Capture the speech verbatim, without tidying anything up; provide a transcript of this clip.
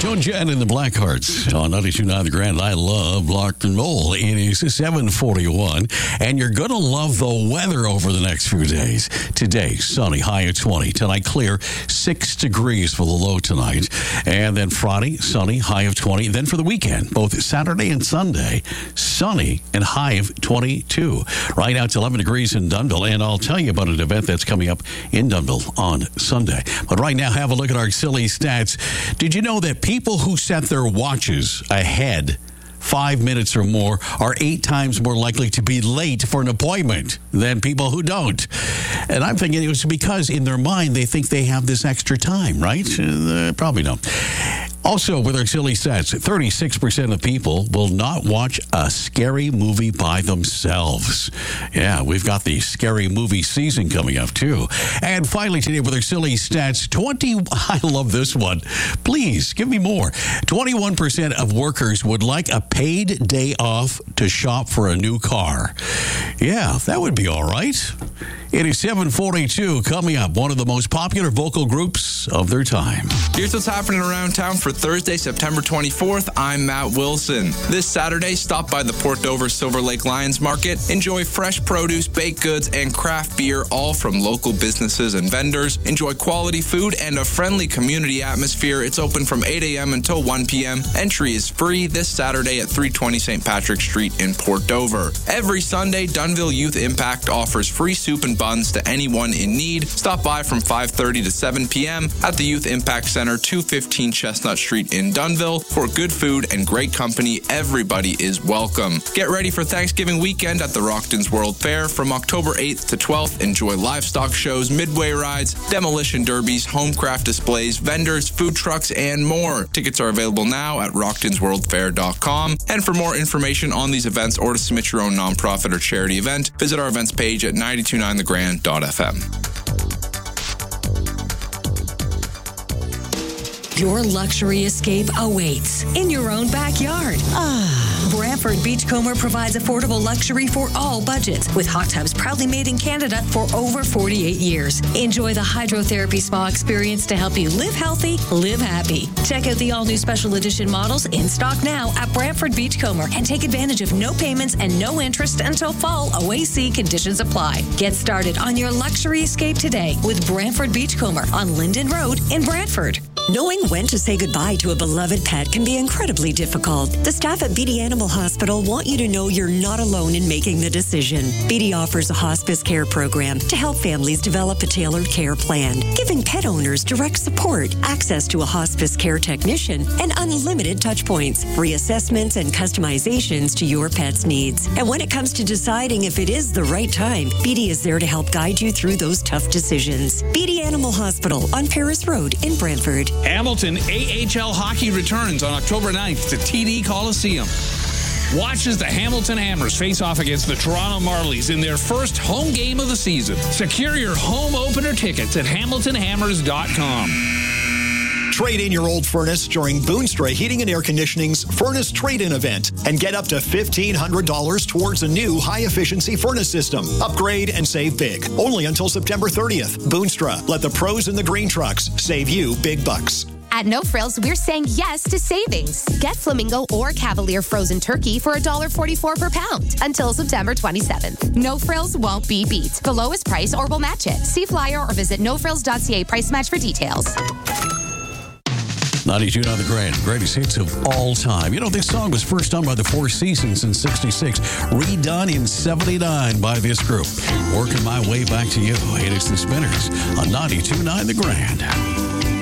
Joan Jett and the Blackhearts on ninety-two point nine The Grand. I love rock and roll. It is seven forty-one, and you're going to love the weather over the next few days. Today, sunny, high of twenty. Tonight, clear, six degrees for the low tonight. And then Friday, sunny, high of twenty. Then for the weekend, both Saturday and Sunday, sunny and high of twenty-two. Right now, it's eleven degrees in Dunnville, and I'll tell you about an event that's coming up in Dunnville on Sunday. But right now, have a look at our silly stats. Did you know that people who set their watches ahead five minutes or more are eight times more likely to be late for an appointment than people who don't? And I'm thinking it was because in their mind they think they have this extra time, right? Uh, probably don't. Also, with our silly stats, thirty-six percent of people will not watch a scary movie by themselves. Yeah, we've got the scary movie season coming up, too. And finally, today, with our silly stats, twenty, I love this one. Please, give me more. twenty-one percent of workers would like a paid day off to shop for a new car. Yeah, that would be all right. It is seven forty-two. Coming up, one of the most popular vocal groups of their time. Here's what's happening around town for Thursday, September twenty-fourth. I'm Matt Wilson. This Saturday, stop by the Port Dover Silver Lake Lions Market. Enjoy fresh produce, baked goods, and craft beer, all from local businesses and vendors. Enjoy quality food and a friendly community atmosphere. It's open from eight a.m. until one p.m. Entry is free this Saturday at three twenty Saint Patrick Street in Port Dover. Every Sunday, Dunnville Youth Impact offers free soup and buns to anyone in need. Stop by from five thirty to seven p.m. at the Youth Impact Center, two fifteen Chestnut Street in Dunnville. For good food and great company, everybody is welcome. Get ready for Thanksgiving weekend at the Rockton's World Fair from October eighth to twelfth. Enjoy livestock shows, midway rides, demolition derbies, homecraft displays, vendors, food trucks, and more. Tickets are available now at rocktons world fair dot com. And for more information on these events or to submit your own nonprofit or charity event, visit our events page at nine two nine the grand dot f m. Your luxury escape awaits in your own backyard. Ah. Brantford Beachcomber provides affordable luxury for all budgets, with hot tubs proudly made in Canada for over forty-eight years. Enjoy the hydrotherapy spa experience to help you live healthy, live happy. Check out the all-new special edition models in stock now at Brantford Beachcomber and take advantage of no payments and no interest until fall. O A C conditions apply. Get started on your luxury escape today with Brantford Beachcomber on Linden Road in Brantford. Knowing when to say goodbye to a beloved pet can be incredibly difficult. The staff at Beatty Animal Hospital want you to know you're not alone in making the decision. Beatty offers a hospice care program to help families develop a tailored care plan, giving pet owners direct support, access to a hospice care technician, and unlimited touch points, reassessments, and customizations to your pet's needs. And when it comes to deciding if it is the right time, Beatty is there to help guide you through those tough decisions. Beatty Animal Hospital on Paris Road in Brantford. Hamilton A H L hockey returns on October ninth to T D Coliseum. Watch as the Hamilton Hammers face off against the Toronto Marlies in their first home game of the season. Secure your home opener tickets at hamilton hammers dot com. Trade in your old furnace during Boonstra Heating and Air Conditioning's Furnace Trade-In event and get up to fifteen hundred dollars towards a new high-efficiency furnace system. Upgrade and save big. Only until September thirtieth. Boonstra, let the pros in the green trucks save you big bucks. At No Frills, we're saying yes to savings. Get Flamingo or Cavalier frozen turkey for one dollar forty-four per pound until September twenty-seventh. No Frills won't be beat. The lowest price or we'll match it. See flyer or visit no frills dot c a price match for details. ninety-two point nine The Grand, greatest hits of all time. You know, this song was first done by the Four Seasons in sixty-six, redone in seventy-nine by this group. Working my way back to you. It is the Spinners on ninety-two point nine The Grand.